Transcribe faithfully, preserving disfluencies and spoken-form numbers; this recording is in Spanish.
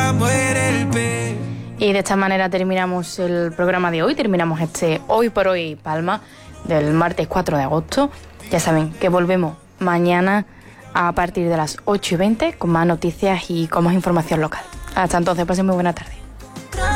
boca muere el pez. Y de esta manera terminamos el programa de hoy, terminamos este Hoy por Hoy Palma del martes cuatro de agosto. Ya saben que volvemos mañana a partir de las ocho y veinte con más noticias y con más información local. Hasta entonces, pasen muy buena tarde.